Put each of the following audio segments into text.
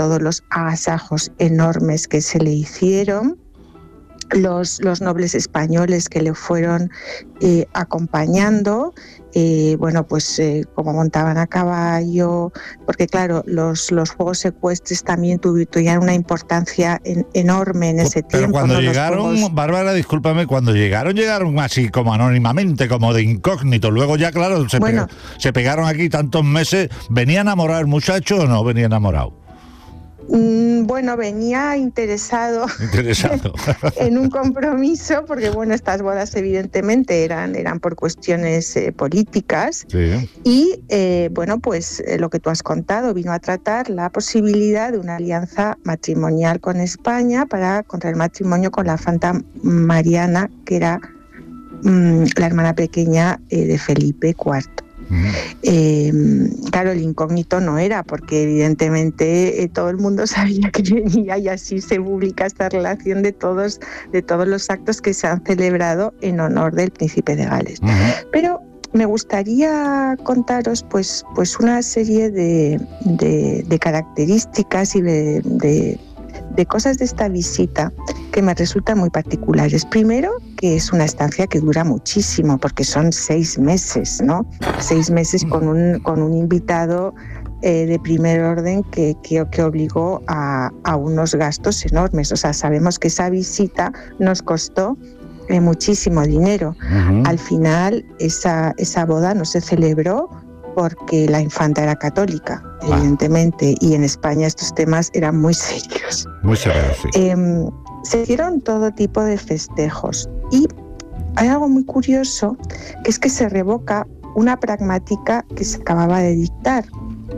todos los agasajos enormes que se le hicieron, los nobles españoles que le fueron acompañando, como montaban a caballo, porque claro, los juegos ecuestres también tuvieron una importancia enorme en ese tiempo. Pero cuando llegaron, Bárbara, discúlpame, cuando llegaron así como anónimamente, como de incógnito, luego ya claro, se pegaron aquí tantos meses. ¿Venía enamorado el muchacho o no venía enamorado? Venía interesado en un compromiso, porque estas bodas evidentemente eran por cuestiones políticas. Sí. Y lo que tú has contado, vino a tratar la posibilidad de una alianza matrimonial con España para contraer matrimonio con la infanta Mariana, que era la hermana pequeña de Felipe IV. Claro, el incógnito no era, porque evidentemente todo el mundo sabía que venía, y así se publica esta relación de todos los actos que se han celebrado en honor del príncipe de Gales. Pero me gustaría contaros pues una serie de características y de cosas de esta visita que me resultan muy particulares. Primero, que es una estancia que dura muchísimo, porque son 6 meses, ¿no? 6 meses con un invitado de primer orden que obligó a unos gastos enormes. O sea, sabemos que esa visita nos costó muchísimo dinero. Al final, esa boda no se celebró porque la infanta era católica, evidentemente, y en España estos temas eran muy serios. Muy severos, sí. Se hicieron todo tipo de festejos, y hay algo muy curioso, que es que se revoca una pragmática que se acababa de dictar.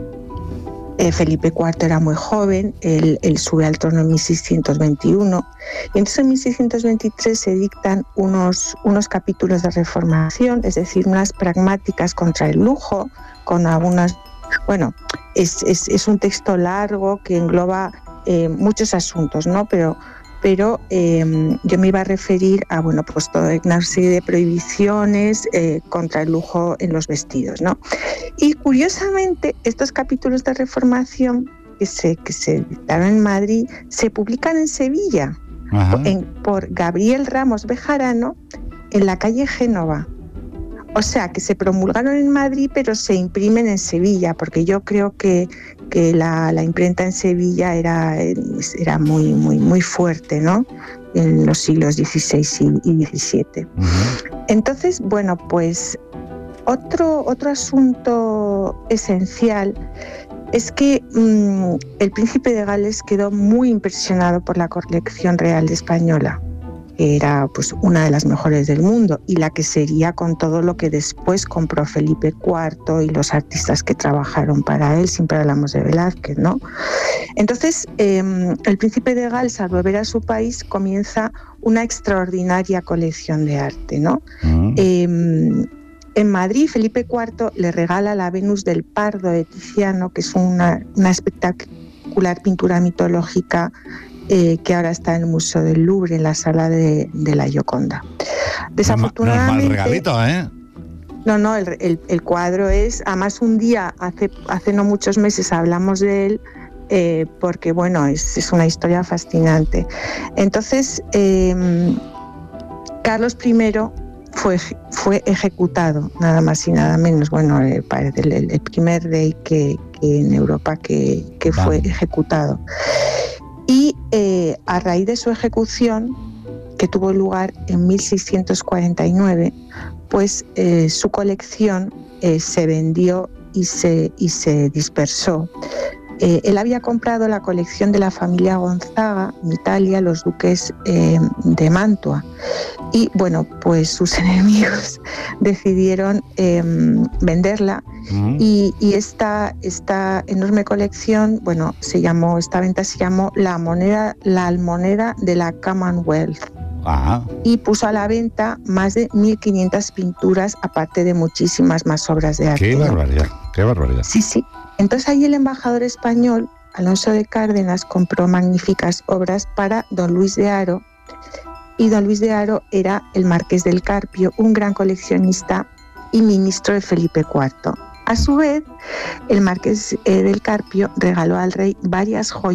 Felipe IV era muy joven, él sube al trono en 1621, y entonces en 1623 se dictan unos capítulos de reformación, es decir, unas pragmáticas contra el lujo, con algunas... es un texto largo que engloba muchos asuntos, ¿no? Pero yo me iba a referir a toda una serie de prohibiciones contra el lujo en los vestidos, ¿no? Y curiosamente, estos capítulos de reformación que se dictaron en Madrid se publican en Sevilla, por Gabriel Ramos Bejarano, en la calle Génova. O sea, que se promulgaron en Madrid, pero se imprimen en Sevilla, porque yo creo que la imprenta en Sevilla era muy, muy, muy fuerte, ¿no? En los siglos XVI y XVII. Entonces, otro asunto esencial es que el príncipe de Gales quedó muy impresionado por la colección real española, que era una de las mejores del mundo, y la que sería con todo lo que después compró Felipe IV y los artistas que trabajaron para él. Siempre hablamos de Velázquez, ¿no? Entonces, el príncipe de Gales, al volver a su país, comienza una extraordinaria colección de arte, ¿no? En Madrid, Felipe IV le regala la Venus del Pardo de Tiziano, que es una espectacular pintura mitológica que ahora está en el Museo del Louvre, en la sala de la Gioconda. Desafortunadamente... No es mal regalito, ¿eh? No, el cuadro es... Además, un día, hace no muchos meses, hablamos de él, porque, es una historia fascinante. Entonces, Carlos I fue ejecutado, nada más y nada menos. El primer rey que en Europa que fue ejecutado. Y a raíz de su ejecución, que tuvo lugar en 1649, su colección se vendió y se dispersó. Él había comprado la colección de la familia Gonzaga en Italia, los duques de Mantua, y sus enemigos decidieron venderla. Y esta enorme colección, esta venta se llamó la almoneda de la Commonwealth. Y puso a la venta más de 1.500 pinturas, aparte de muchísimas más obras de arte. ¡Qué barbaridad! ¡Qué barbaridad! Sí. Entonces ahí el embajador español, Alonso de Cárdenas, compró magníficas obras para don Luis de Haro, y don Luis de Haro era el marqués del Carpio, un gran coleccionista y ministro de Felipe IV. A su vez, el marqués del Carpio regaló al rey varias joyas